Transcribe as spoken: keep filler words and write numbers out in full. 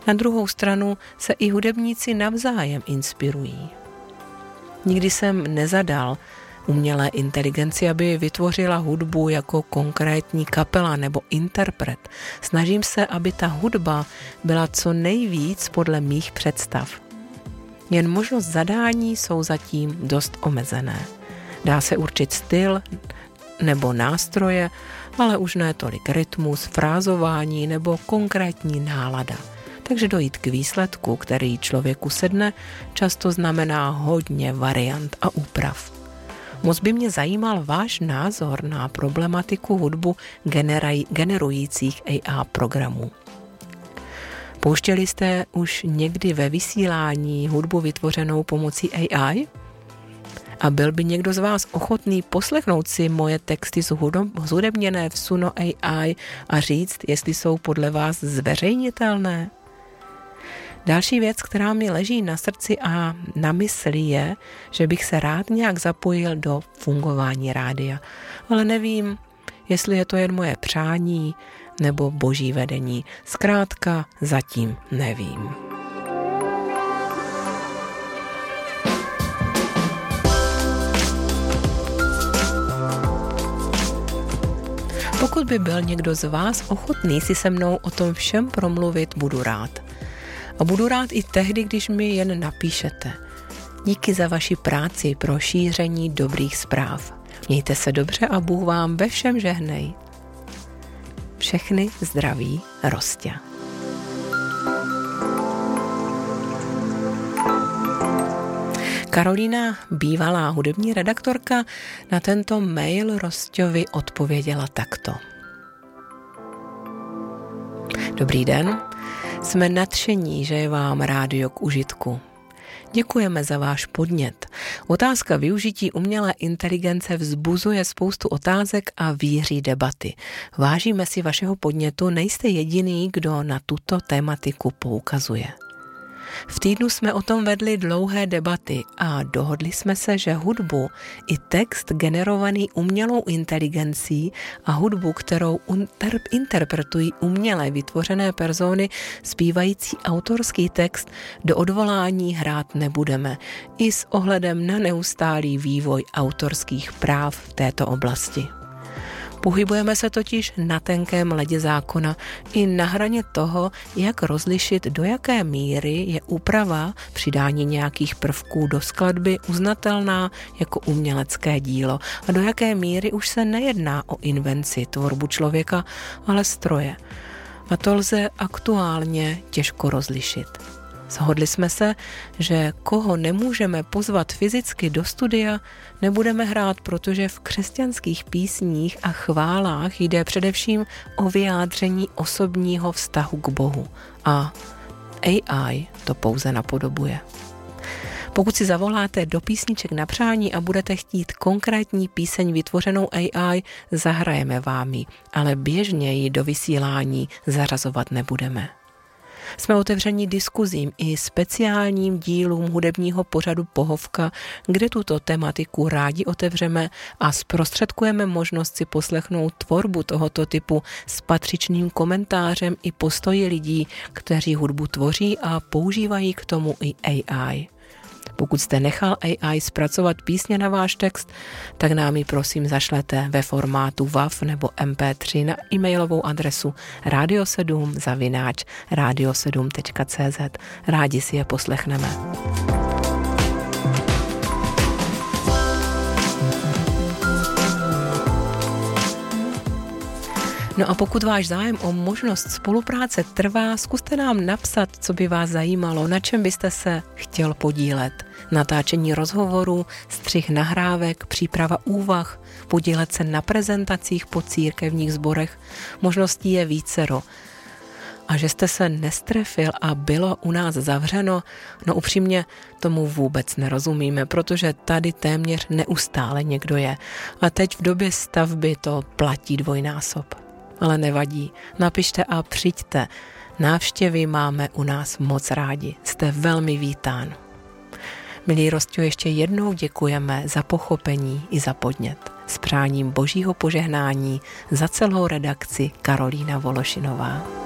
Na druhou stranu se i hudebníci navzájem inspirují. Nikdy jsem nezadal umělé inteligenci, aby vytvořila hudbu jako konkrétní kapela nebo interpret. Snažím se, aby ta hudba byla co nejvíc podle mých představ. Jen možnost zadání jsou zatím dost omezené. Dá se určit styl nebo nástroje, ale už ne tolik rytmus, frázování nebo konkrétní nálada. Takže dojít k výsledku, který člověku sedne, často znamená hodně variant a úprav. Moc by mě zajímal váš názor na problematiku hudbu generaj, generujících A I programů. Pouštěli jste už někdy ve vysílání hudbu vytvořenou pomocí A I? A byl by někdo z vás ochotný poslechnout si moje texty zhudebněné v Suno A I a říct, jestli jsou podle vás zveřejnitelné? Další věc, která mi leží na srdci a na mysli je, že bych se rád nějak zapojil do fungování rádia. Ale nevím, jestli je to jen moje přání nebo boží vedení. Zkrátka zatím nevím. Pokud by byl někdo z vás ochotný si se mnou o tom všem promluvit, budu rád. A budu rád i tehdy, když mi jen napíšete. Díky za vaši práci pro šíření dobrých zpráv. Mějte se dobře a Bůh vám ve všem žehnej. Všechny zdraví, Rosťa. Karolína, bývalá hudební redaktorka, na tento mail Rosťovi odpověděla takto. Dobrý den, jsme nadšení, že je vám rádio k užitku. Děkujeme za váš podnět. Otázka využití umělé inteligence vzbuzuje spoustu otázek a víří debaty. Vážíme si vašeho podnětu, nejste jediný, kdo na tuto tématiku poukazuje. V týdnu jsme o tom vedli dlouhé debaty a dohodli jsme se, že hudbu i text generovaný umělou inteligencí a hudbu, kterou inter- interpretují uměle vytvořené persony zpívající autorský text, do odvolání hrát nebudeme, i s ohledem na neustálý vývoj autorských práv v této oblasti. Pohybujeme se totiž na tenkém ledě zákona i na hraně toho, jak rozlišit, do jaké míry je úprava přidání nějakých prvků do skladby uznatelná jako umělecké dílo a do jaké míry už se nejedná o invenci, tvorbu člověka, ale stroje. A to lze aktuálně těžko rozlišit. Shodli jsme se, že koho nemůžeme pozvat fyzicky do studia, nebudeme hrát, protože v křesťanských písních a chválách jde především o vyjádření osobního vztahu k Bohu a A I to pouze napodobuje. Pokud si zavoláte do písniček na přání a budete chtít konkrétní píseň vytvořenou A I, zahrajeme vám ji, ale běžně ji do vysílání zařazovat nebudeme. Jsme otevření diskuzím i speciálním dílům hudebního pořadu Pohovka, kde tuto tematiku rádi otevřeme a zprostředkujeme možnost si poslechnout tvorbu tohoto typu s patřičným komentářem i postoji lidí, kteří hudbu tvoří a používají k tomu i A I. Pokud jste nechal A I zpracovat písně na váš text, tak nám ji prosím zašlete ve formátu W A V nebo M P tři na e-mailovou adresu radio sedm zavináč radio sedm tečka cé zet. Rádi si je poslechneme. No a pokud váš zájem o možnost spolupráce trvá, zkuste nám napsat, co by vás zajímalo, na čem byste se chtěl podílet. Natáčení rozhovorů, střih nahrávek, příprava úvah, podílet se na prezentacích po církevních sborech. Možností je vícero. A že jste se nestrefil a bylo u nás zavřeno, no upřímně tomu vůbec nerozumíme, protože tady téměř neustále někdo je. A teď v době stavby to platí dvojnásob. Ale nevadí, napište a přijďte. Návštěvy máme u nás moc rádi. Jste velmi vítán. Milý Rostio, ještě jednou děkujeme za pochopení i za podnět. S přáním božího požehnání za celou redakci Karolína Vološinová.